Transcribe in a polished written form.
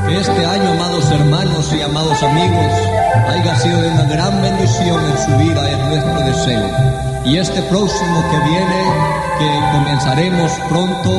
este año, amados hermanos y amados amigos, haya sido de una gran bendición en su vida, es nuestro deseo. Y este próximo que viene, que comenzaremos pronto,